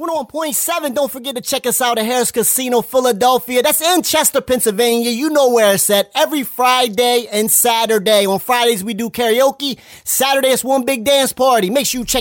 101.7. Don't forget to check us out at Harris Casino, Philadelphia. That's in Chester, Pennsylvania. You know where it's at. Every Friday and Saturday. On Fridays, we do karaoke. Saturday, it's one big dance party. Make sure you check